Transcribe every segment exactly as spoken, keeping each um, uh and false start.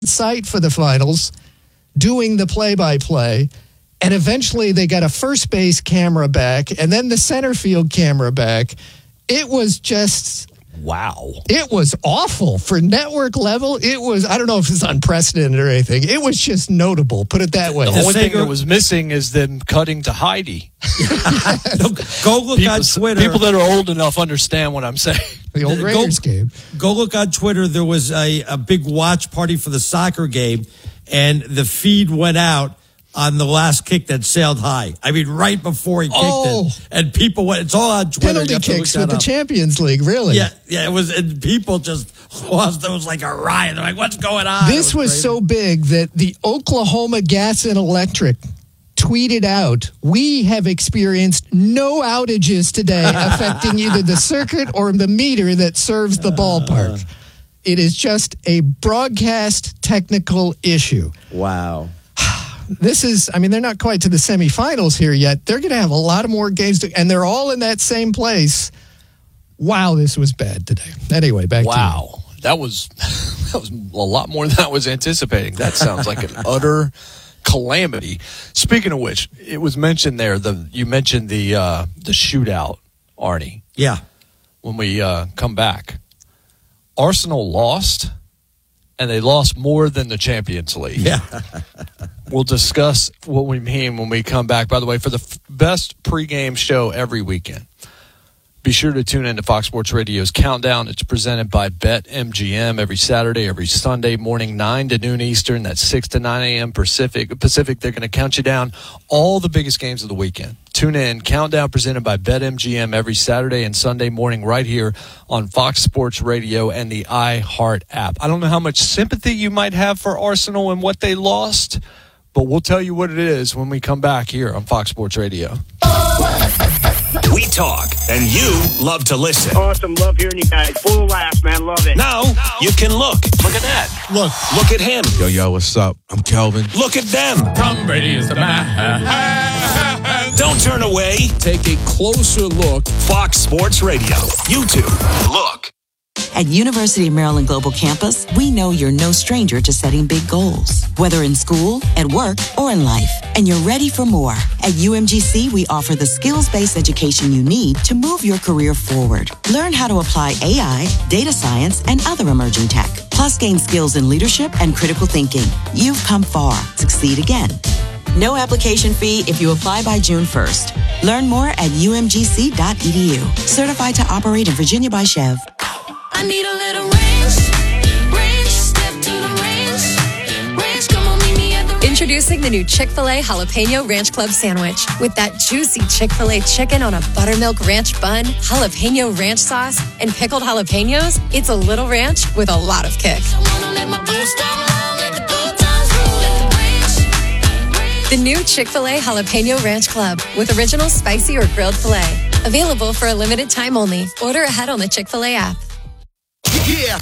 site for the finals, doing the play-by-play, and eventually they got a first base camera back, and then the center field camera back. It was just... Wow. It was awful. For network level, it was, I don't know if it's unprecedented or anything. It was just notable, put it that way. The only thing that was missing is them cutting to Heidi. Go look people, on Twitter. People that are old enough understand what I'm saying. The old Raiders go, game. Go look on Twitter. There was a, a big watch party for the soccer game, and the feed went out on the last kick that sailed high. I mean, right before he kicked oh. it. And people went, it's all on Twitter. Penalty kicks with the up. Champions League, really. Yeah, yeah, it was, and people just lost. It was like a riot. They're like, what's going on? This was, was so big that the Oklahoma Gas and Electric tweeted out, we have experienced no outages today affecting either the circuit or the meter that serves the ballpark. It is just a broadcast technical issue. Wow. This is, I mean, they're not quite to the semifinals here yet. They're going to have a lot of more games, to, and they're all in that same place. Wow, this was bad today. Anyway, back wow. to you. Wow, that was that was a lot more than I was anticipating. That sounds like an utter calamity. Speaking of which, it was mentioned there. The you mentioned the uh, the shootout, Arnie. Yeah. When we uh, come back, Arsenal lost, and they lost more than the Champions League. Yeah. We'll discuss what we mean when we come back. By the way, for the f- best pregame show every weekend, be sure to tune in to Fox Sports Radio's Countdown. It's presented by BetMGM every Saturday, every Sunday morning, nine to noon Eastern. That's six to nine a.m. Pacific. Pacific. They're going to count you down all the biggest games of the weekend. Tune in. Countdown presented by BetMGM every Saturday and Sunday morning right here on Fox Sports Radio and the iHeart app. I don't know how much sympathy you might have for Arsenal and what they lost, but we'll tell you what it is when we come back here on Fox Sports Radio. We talk, and you love to listen. Awesome. Love hearing you guys. Full of laughs, man. Love it. Now, you can look. Look at that. Look. Look at him. Yo, yo, what's up? I'm Kelvin. Look at them. Tom Brady is the man. Don't turn away. Take a closer look. Fox Sports Radio. YouTube. Look. At University of Maryland Global Campus, we know you're no stranger to setting big goals, whether in school, at work, or in life, and you're ready for more. At U M G C, we offer the skills-based education you need to move your career forward. Learn how to apply A I, data science, and other emerging tech, plus gain skills in leadership and critical thinking. You've come far. Succeed again. No application fee if you apply by June first. Learn more at U M G C dot E D U. Certified to operate in Virginia by Chev. I need a little range, range, step to the range, range, come on, meet me at the range. Introducing the new Chick-fil-A Jalapeno Ranch Club Sandwich. With that juicy Chick-fil-A chicken on a buttermilk ranch bun, jalapeno ranch sauce, and pickled jalapenos, it's a little ranch with a lot of kick. The new Chick-fil-A Jalapeno Ranch Club with original spicy or grilled filet. Available for a limited time only. Order ahead on the Chick-fil-A app. Yeah.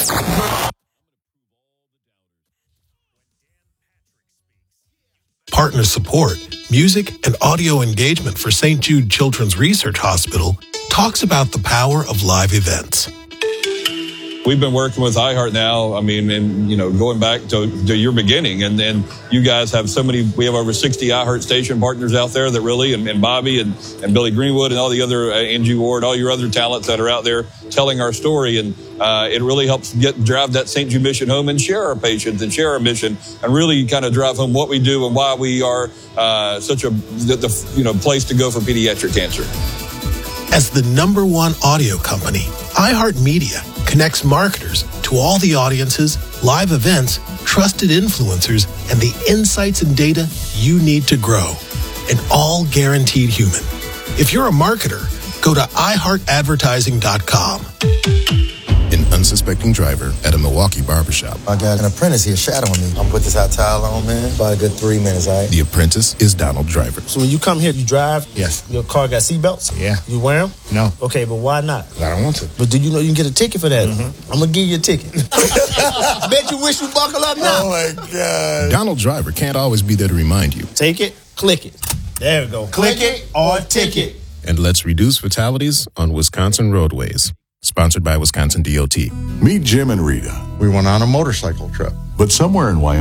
Partner support, music, and audio engagement for Saint Jude Children's Research Hospital talks about the power of live events. We've been working with iHeart now, I mean, and, you know, going back to, to your beginning. And then you guys have so many, we have over sixty iHeart station partners out there that really, and, and Bobby and, and Billy Greenwood and all the other, uh, Angie Ward, all your other talents that are out there telling our story. And uh, it really helps get drive that Saint Jude mission home and share our patients and share our mission and really kind of drive home what we do and why we are uh, such a, the, the, you know, place to go for pediatric cancer. As the number one audio company, iHeartMedia connects marketers to all the audiences, live events, trusted influencers, and the insights and data you need to grow. And all guaranteed human. If you're a marketer, go to i heart advertising dot com. An unsuspecting driver at a Milwaukee barbershop. I got an apprentice here shadowing me. I'm gonna put this hot towel on, man. About a good three minutes, all right? The apprentice is Donald Driver. So when you come here, you drive? Yes. Your car got seatbelts? Yeah. You wear them? No. Okay, but why not? I don't want to. But do you know you can get a ticket for that? Mm-hmm. I'm gonna give you a ticket. Bet you wish you buckle up now. Oh my God. Donald Driver can't always be there to remind you. Take it, click it. There we go. Click it or ticket. And let's reduce fatalities on Wisconsin roadways. Sponsored by Wisconsin D O T. Meet Jim and Rita. We went on a motorcycle trip. But somewhere in Wyoming,